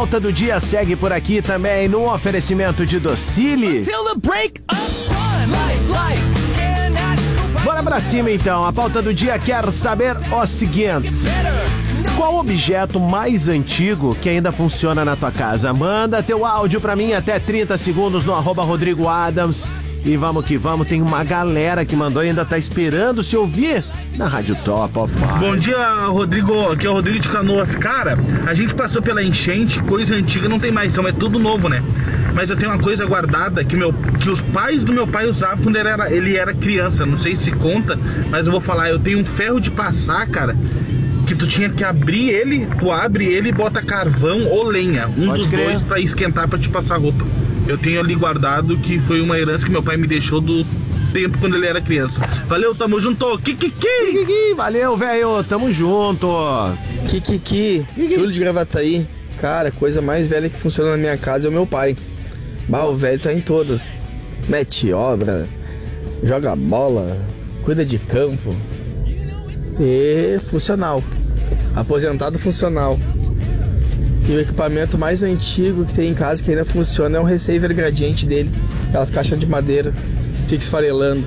pauta do dia segue por aqui também no oferecimento de Docile. Bora pra cima então, a pauta do dia quer saber o seguinte: qual objeto mais antigo que ainda funciona na tua casa? Manda teu áudio pra mim até 30 segundos no @RodrigoAdams. E vamos que vamos, tem uma galera que mandou e ainda tá esperando se ouvir na Rádio Top of Mind. Bom dia, Rodrigo, aqui é o Rodrigo de Canoas. Cara, a gente passou pela enchente, coisa antiga não tem mais, então é tudo novo, né? Mas eu tenho uma coisa guardada que os pais do meu pai usavam quando ele era criança. Não sei se conta, mas eu vou falar. Eu tenho um ferro de passar, cara, que tu tinha que abrir ele, tu abre ele e bota carvão ou lenha, dos dois, pra esquentar, pra te passar roupa. Eu tenho ali guardado, que foi uma herança que meu pai me deixou do tempo quando ele era criança. Valeu, tamo junto. Kikiki. Valeu, velho, tamo junto. Kikiki. Júlio de Gravataí. Cara, coisa mais velha que funciona na minha casa é o meu pai. Bah, o velho tá em todas. Mete obra, joga bola, cuida de campo. E funcional. Aposentado funcional. E o equipamento mais antigo que tem em casa que ainda funciona é um receiver gradiente dele. Aquelas caixas de madeira. Fica esfarelando.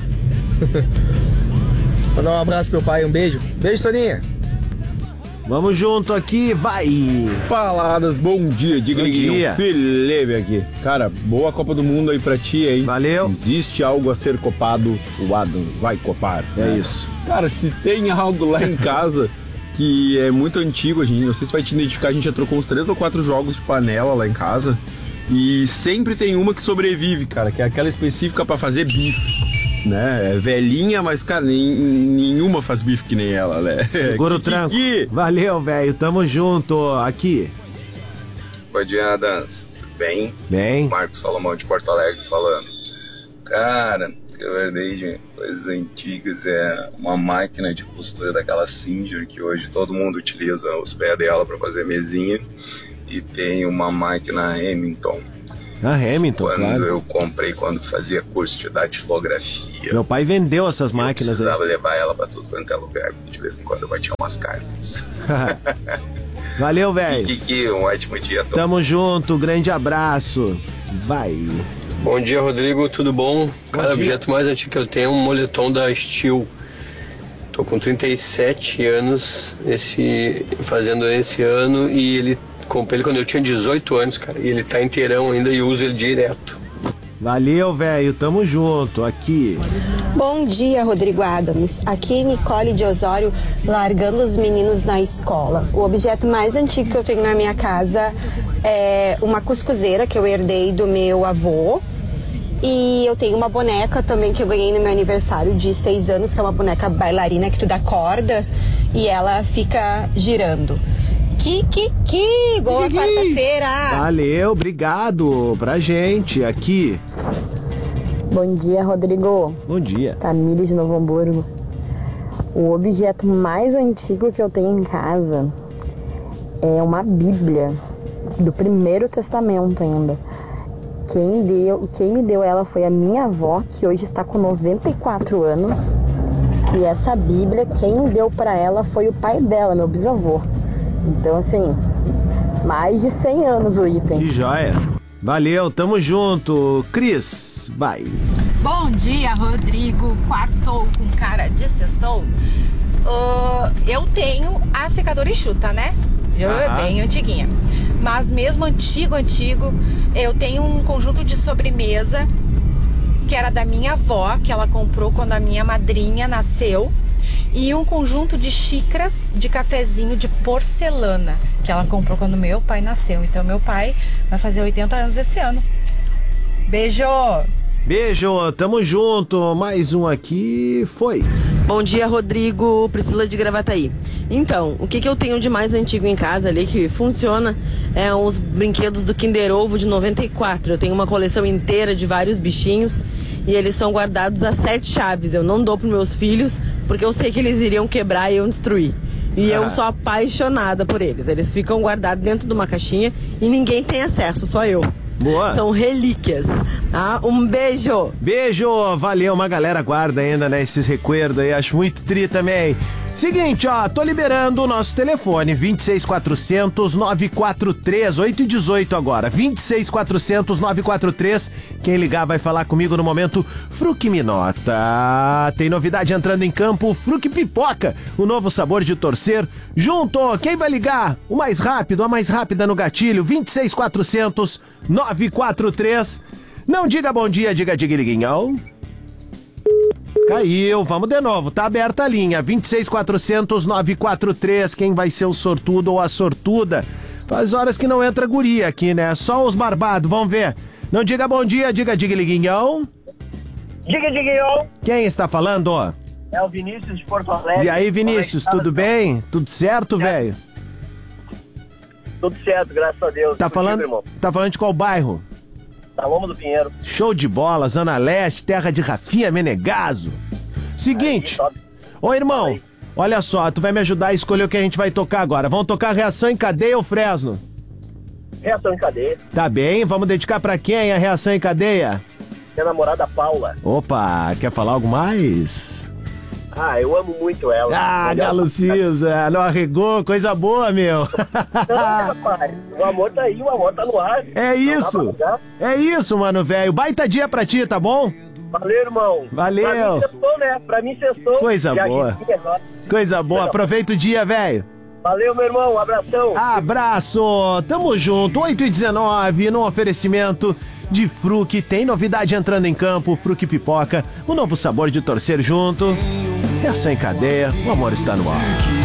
Mandar um abraço pro meu pai, um beijo. Beijo, Soninha. Vamos junto aqui, vai. Faladas, bom dia, Diguinho. Felipe aqui. Cara, boa Copa do Mundo aí pra ti, hein? Valeu. Existe algo a ser copado, o Adam vai copar. É isso. Cara, se tem algo lá em casa que é muito antigo, a gente, não sei se vai te identificar, a gente já trocou uns 3 ou 4 jogos de panela lá em casa. E sempre tem uma que sobrevive, cara, que é aquela específica pra fazer bife, né? É velhinha, mas, cara, nenhuma faz bife que nem ela, né? Segura o tranco. Valeu, velho, tamo junto aqui. Bom dia, Adams. Tudo bem? Bem. Marcos Salomão de Porto Alegre falando. Cara, que é verdade, coisas antigas, é uma máquina de costura daquela Singer que hoje todo mundo utiliza os pés dela para fazer mesinha, e tem uma máquina Remington. Remington, quando claro. Eu comprei quando fazia curso de datilografia. Meu pai vendeu essas máquinas. Eu precisava levar ela para tudo quanto é lugar, de vez em quando eu batia umas cartas. Valeu, velho. Kiki, um ótimo dia. Tamo junto, grande abraço. Vai. Bom dia, Rodrigo, tudo bom? Cara, o objeto mais antigo que eu tenho é um moletom da Steel. Tô com 37 anos fazendo esse ano, e comprei ele quando eu tinha 18 anos, cara. E ele tá inteirão ainda e uso ele direto. Valeu, velho, tamo junto aqui. Bom dia, Rodrigo Adams. Aqui Nicole de Osório, largando os meninos na escola. O objeto mais antigo que eu tenho na minha casa é uma cuscuzeira que eu herdei do meu avô. E eu tenho uma boneca também que eu ganhei no meu aniversário de 6 anos, que é uma boneca bailarina que tu dá corda e ela fica girando. Boa quarta-feira! Valeu, obrigado pra gente aqui. Bom dia, Rodrigo. Bom dia. Tamires de Novo Hamburgo. O objeto mais antigo que eu tenho em casa é uma Bíblia do Primeiro Testamento ainda. Quem me deu ela foi a minha avó, que hoje está com 94 anos. E essa Bíblia, quem deu para ela foi o pai dela, meu bisavô. Então, assim, mais de 100 anos o item. Que joia. Valeu, tamo junto. Cris, vai. Bom dia, Rodrigo. Quartou com cara de sextou. Eu tenho a secadora enxuta, né? É bem antiguinha. Mas mesmo antigo, eu tenho um conjunto de sobremesa que era da minha avó, que ela comprou quando a minha madrinha nasceu. E um conjunto de xícaras de cafezinho de porcelana, que ela comprou quando meu pai nasceu. Então meu pai vai fazer 80 anos esse ano. Beijo! Beijo, tamo junto. Mais um aqui, foi. Bom dia, Rodrigo, Priscila de Gravataí. Então, o que eu tenho de mais antigo em casa ali que funciona é os brinquedos do Kinder Ovo de 94. Eu tenho uma coleção inteira de vários bichinhos e eles são guardados a 7 chaves. Eu não dou pros meus filhos porque eu sei que eles iriam quebrar e iam destruir. E eu sou apaixonada por eles. Eles ficam guardados dentro de uma caixinha e ninguém tem acesso, só eu. Boa. São relíquias, tá? Um beijo! Beijo! Valeu, uma galera guarda ainda, né, esses recuerdos aí, acho muito tri também. Seguinte, ó, tô liberando o nosso telefone, 26400-943, 8h18 agora, 26400-943, quem ligar vai falar comigo no momento Fruc Minota. Tem novidade entrando em campo, Fruc Pipoca, o novo sabor de torcer. Junto, quem vai ligar? O mais rápido, a mais rápida no gatilho, 26400-943. Não diga bom dia, diga liguinhão. Caiu, vamos de novo, tá aberta a linha, 26400-943, quem vai ser o sortudo ou a sortuda? Faz horas que não entra guria aqui, né? Só os barbados, vamos ver. Não diga bom dia, diga liguinhão. Diga, Diguinho. Quem está falando, ó? É o Vinícius de Porto Alegre. E aí, Vinícius, tudo bem? Tudo certo, velho? Tudo certo, graças a Deus. Tá falando de qual bairro? Da Loma do Pinheiro. Show de bola, Zona Leste, terra de Rafinha Menegaso. Seguinte, ô irmão, olha só, tu vai me ajudar a escolher o que a gente vai tocar agora. Vamos tocar Reação em Cadeia ou Fresno? Reação em Cadeia. Tá bem, vamos dedicar pra quem a Reação em Cadeia? Minha namorada Paula. Opa, quer falar algo mais? Ah, eu amo muito ela. Ah, Galo Cisa, não arregou, coisa boa, meu. Não, rapaz, o amor tá aí, o amor tá no ar. É isso, mano, velho. Baita dia pra ti, tá bom? Valeu, irmão. Valeu. Pra mim cestou, né? Pra mim cestou. Coisa boa. Coisa boa, aproveita o dia, velho. Valeu, meu irmão, um abração. Abraço, tamo junto, 8h19, no oferecimento de Fruc. Tem novidade entrando em campo, Fruc Pipoca, o novo sabor de torcer junto. Reação em Cadeia, o amor está no ar.